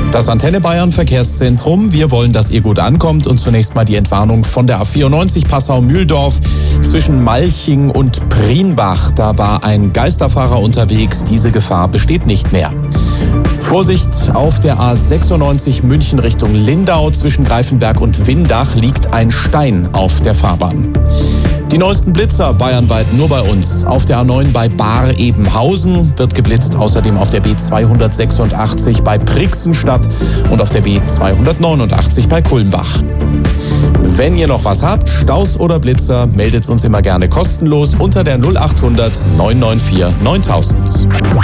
Das Antenne Bayern Verkehrszentrum. Wir wollen, dass ihr gut ankommt und zunächst mal die Entwarnung von der A94 Passau-Mühldorf zwischen Malching und Prienbach. Da war ein Geisterfahrer unterwegs. Diese Gefahr besteht nicht mehr. Vorsicht auf der A96 München Richtung Lindau. Zwischen Greifenberg und Windach liegt ein Stein auf der Fahrbahn. Die neuesten Blitzer bayernweit nur bei uns. Auf der A9 bei Baar-Ebenhausen wird geblitzt, außerdem auf der B286 bei Brixenstadt und auf der B289 bei Kulmbach. Wenn ihr noch was habt, Staus oder Blitzer, meldet uns immer gerne kostenlos unter der 0800 994 9000.